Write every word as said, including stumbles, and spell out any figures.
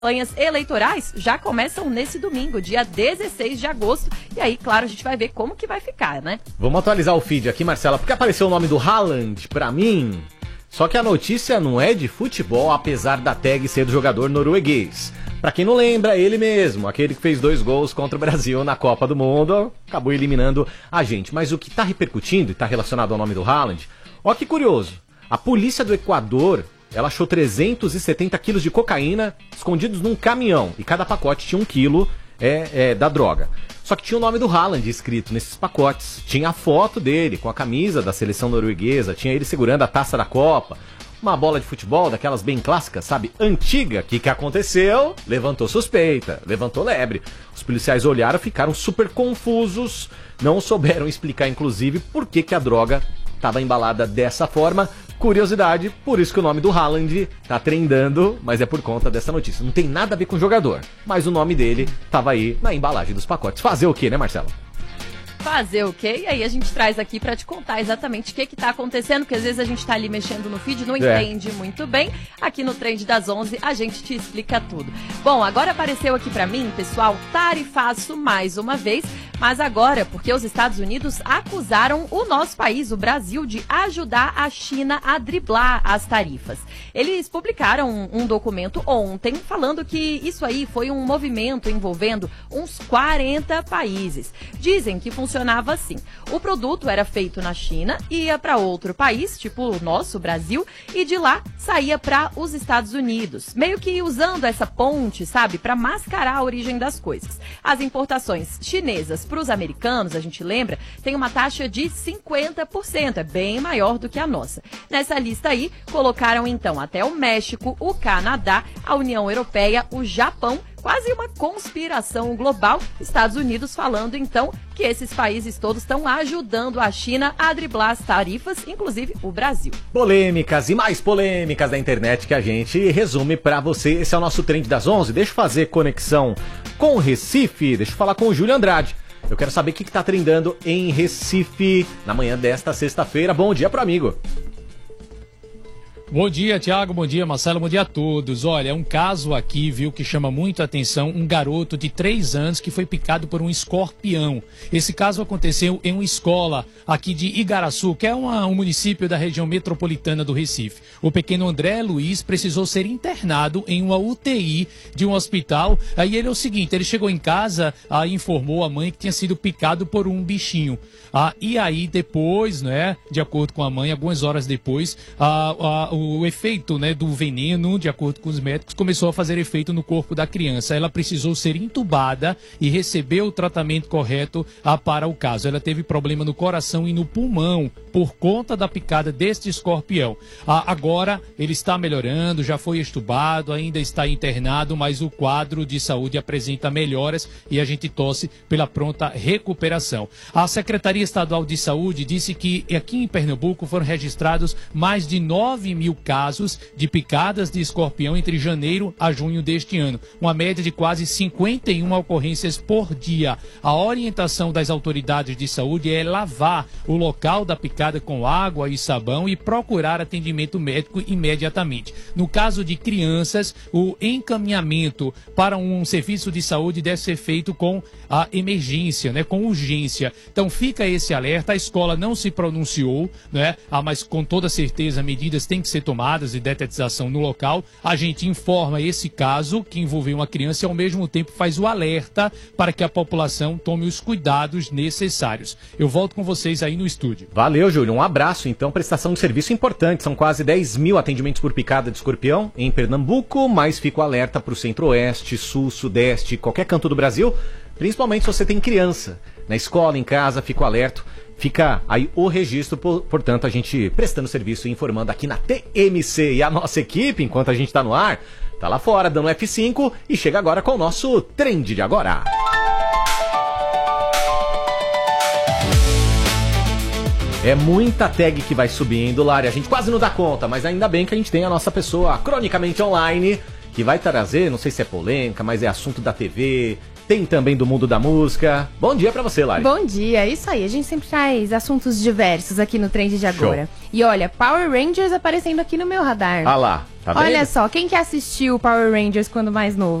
campanhas eleitorais já começam nesse domingo, dia dezesseis de agosto. E aí, claro, a gente vai ver como que vai ficar, né? Vamos atualizar o feed aqui, Marcela, porque apareceu o nome do Haaland pra mim. Só que a notícia não é de futebol, apesar da tag ser do jogador norueguês. Pra quem não lembra, ele mesmo, aquele que fez dois gols contra o Brasil na Copa do Mundo, acabou eliminando a gente. Mas o que tá repercutindo e tá relacionado ao nome do Haaland, ó que curioso, a polícia do Equador, ela achou trezentos e setenta quilos de cocaína escondidos num caminhão. E cada pacote tinha um quilo é, é, da droga. Só que tinha o nome do Haaland escrito nesses pacotes. Tinha a foto dele com a camisa da seleção norueguesa. Tinha ele segurando a taça da Copa. Uma bola de futebol, daquelas bem clássicas, sabe? Antiga. O que, que aconteceu? Levantou suspeita, levantou lebre. Os policiais olharam, ficaram super confusos. Não souberam explicar, inclusive, por que, que a droga estava embalada dessa forma. Curiosidade, por isso que o nome do Haaland tá trendando, mas é por conta dessa notícia. Não tem nada a ver com o jogador, mas o nome dele tava aí na embalagem dos pacotes. Fazer o quê, né, Marcelo? Fazer o quê? E aí a gente traz aqui pra te contar exatamente o que que tá acontecendo, porque às vezes a gente tá ali mexendo no feed, não É. entende muito bem. Aqui no Trend das onze a gente te explica tudo. Bom, agora apareceu aqui pra mim, pessoal, tarifaço mais uma vez, mas agora porque os Estados Unidos acusaram o nosso país, o Brasil, de ajudar a China a driblar as tarifas. Eles publicaram um, um documento ontem falando que isso aí foi um movimento envolvendo uns quarenta países. Dizem que funcionava assim. O produto era feito na China, ia para outro país, tipo o nosso, Brasil, e de lá saía para os Estados Unidos. Meio que usando essa ponte, sabe, para mascarar a origem das coisas. As importações chinesas para os americanos, a gente lembra, tem uma taxa de cinquenta por cento, é bem maior do que a nossa. Nessa lista aí, colocaram então até o México, o Canadá, a União Europeia, o Japão, quase uma conspiração global. Estados Unidos falando então que esses países todos estão ajudando a China a driblar as tarifas, inclusive o Brasil. Polêmicas e mais polêmicas da internet que a gente resume pra você. Esse é o nosso Trend das onze. Deixa eu fazer conexão com Recife, deixa eu falar com o Júlio Andrade. Eu quero saber o que, que tá trendando em Recife na manhã desta sexta-feira. Bom dia pro amigo. Bom dia, Thiago, bom dia, Marcelo, bom dia a todos. Olha, é um caso aqui, viu, que chama muito a atenção, um garoto de três anos que foi picado por um escorpião. Esse caso aconteceu em uma escola aqui de Igaraçu, que é uma, um município da região metropolitana do Recife. O pequeno André Luiz precisou ser internado em uma U T I de um hospital. Aí ele é o seguinte, ele chegou em casa e informou a mãe que tinha sido picado por um bichinho. Ah, e aí depois, né, de acordo com a mãe, algumas horas depois, ah, ah, o efeito, né, do veneno, de acordo com os médicos, começou a fazer efeito no corpo da criança. Ela precisou ser entubada e receber o tratamento correto ah, para o caso. Ela teve problema no coração e no pulmão por conta da picada deste escorpião. Ah, agora ele está melhorando, já foi entubado, ainda está internado, mas o quadro de saúde apresenta melhoras e a gente torce pela pronta recuperação. A Secretaria Estadual de Saúde disse que aqui em Pernambuco foram registrados mais de nove mil casos de picadas de escorpião entre janeiro a junho deste ano, uma média de quase cinquenta e uma ocorrências por dia. A orientação das autoridades de saúde é lavar o local da picada com água e sabão e procurar atendimento médico imediatamente. No caso de crianças, o encaminhamento para um serviço de saúde deve ser feito com a emergência, né, com urgência. Então fica esse alerta, a escola não se pronunciou, né, ah, mas com toda certeza medidas têm que ser tomadas de detetização no local. A gente informa esse caso que envolveu uma criança e ao mesmo tempo faz o alerta para que a população tome os cuidados necessários. Eu volto com vocês aí no estúdio. Valeu, Júlio. Um abraço. Então, prestação de serviço importante. São quase dez mil atendimentos por picada de escorpião em Pernambuco, mas fica o alerta para o centro-oeste, sul, sudeste, qualquer canto do Brasil, principalmente se você tem criança. Na escola, em casa, fica o alerta. Fica aí o registro, portanto, a gente prestando serviço e informando aqui na T M C. E a nossa equipe, enquanto a gente tá no ar, tá lá fora dando F cinco e chega agora com o nosso Trend de Agora. É muita tag que vai subindo, Lari. A gente quase não dá conta, mas ainda bem que a gente tem a nossa pessoa cronicamente online, que vai trazer, não sei se é polêmica, mas é assunto da T V, tem também do mundo da música. Bom dia pra você, Lari. Bom dia, isso aí. A gente sempre traz assuntos diversos aqui no Trend de Agora. Show. E olha, Power Rangers aparecendo aqui no meu radar. Ah lá. Tá Olha vendo? só, quem que assistiu Power Rangers quando mais novo?